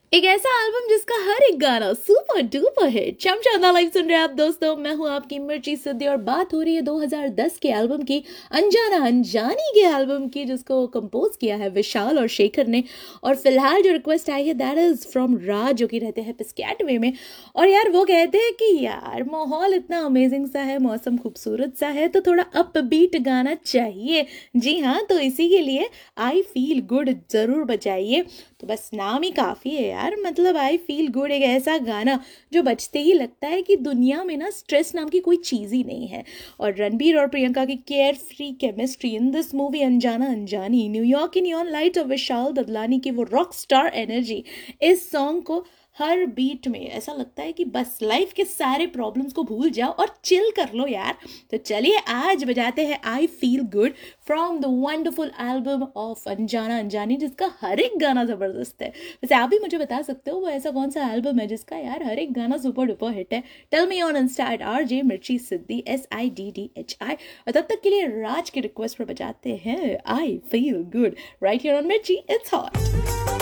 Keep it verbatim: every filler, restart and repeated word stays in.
एक ऐसा एल्बम जिसका हर एक गाना सुपर डुपर हिट। चमचंदा लाइव सुन रहे हैं आप दोस्तों, मैं हूं आपकी मिर्ची सिद्धि और बात हो रही है दो हज़ार दस के एल्बम की, अनजाना अनजानी के एल्बम की, जिसको कंपोज किया है विशाल और शेखर ने। और फिलहाल जो रिक्वेस्ट आई है दैट इज फ्रॉम राज, जो कि रहते हैं पिस्कैटवे में। और यार वो कहते हैं कि यार माहौल इतना अमेजिंग सा है, मौसम खूबसूरत सा है, तो थोड़ा अपबीट गाना चाहिए। जी हाँ, तो इसी के लिए आई फील गुड जरूर बजाइए। तो बस नाम ही काफ़ी है यार, मतलब आई फील गुड एक ऐसा गाना जो बजते ही लगता है कि दुनिया में ना स्ट्रेस नाम की कोई चीज़ ही नहीं है। और रणबीर और प्रियंका की care free chemistry in this movie अनजाना अनजानी, न्यूयॉर्क की नियॉन लाइट और विशाल ददलानी की वो रॉक स्टार एनर्जी इस सॉन्ग को हर बीट में ऐसा लगता है कि बस लाइफ के सारे प्रॉब्लम्स को भूल जाओ और चिल कर लो यार। तो चलिए आज बजाते हैं I feel good from the wonderful album of अनजाना अनजानी, जिसका हर एक गाना ज़बरदस्त है। वैसे आप भी मुझे बता सकते हो वो ऐसा कौन सा एल्बम है जिसका यार हर एक गाना सुपर डुपर हिट है। Tell me on Insta eight R J मिर्ची सिद्धि, S I D D H I. और तब तक के लिए राज की रिक्वेस्ट पर बजाते हैं I feel good right here on मिर्ची, इट्स हॉट।